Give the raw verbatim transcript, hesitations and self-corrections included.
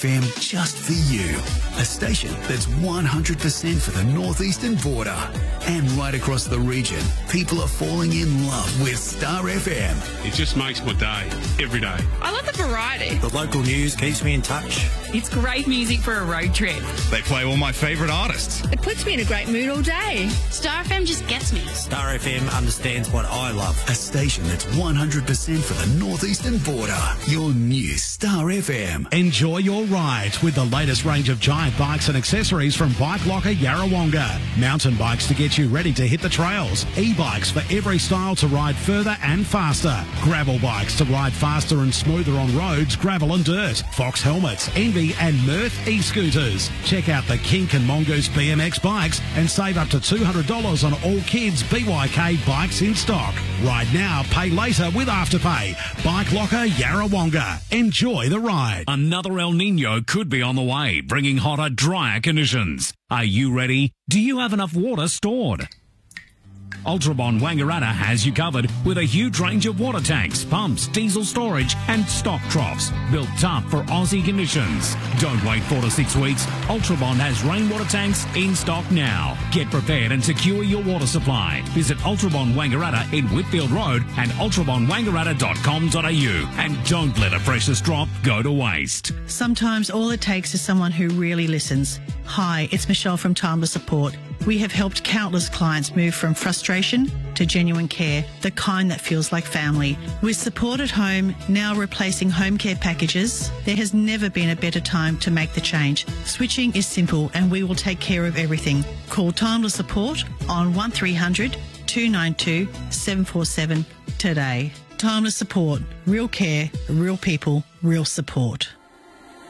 F M just for you. A station that's one hundred percent for the northeastern border. And right across the region, people are falling in love with Star F M. It just makes my day, every day. I love the variety. The local news keeps me in touch. It's great music for a road trip. They play all my favourite artists. It puts me in a great mood all day. Star F M just gets me. Star F M understands what I love. A station that's one hundred percent for the northeastern border. Your new Star F M. Enjoy your ride with the latest range of giant bikes and accessories from Bike Locker Yarrawonga. Mountain bikes to get you ready to hit the trails. E-bikes for every style to ride further and faster. Gravel bikes to ride faster and smoother on roads, gravel and dirt. Fox helmets, Envy and Mirth e-scooters. Check out the Kink and Mongoose B M X bikes and save up to two hundred dollars on all kids' B Y K bikes in stock. Ride now, pay later with Afterpay. Bike Locker Yarrawonga. Enjoy the ride. Another El Nino could be on the way, bringing hotter, drier conditions. Are you ready? Do you have enough water stored? Ultrabond Wangaratta has you covered with a huge range of water tanks, pumps, diesel storage and stock troughs built tough for Aussie conditions. Don't wait four to six weeks. Ultrabond has rainwater tanks in stock now. Get prepared and secure your water supply. Visit Ultrabond Wangaratta in Whitfield Road and ultrabond wangaratta dot com dot a u and don't let a precious drop go to waste. Sometimes all it takes is someone who really listens. Hi, it's Michelle from Timeless Support. We have helped countless clients move from frustration to genuine care, the kind that feels like family. With Support at Home now replacing home care packages, there has never been a better time to make the change. Switching is simple and we will take care of everything. Call Timeless Support on one three hundred, two nine two, seven four seven today. Timeless Support, real care, real people, real support.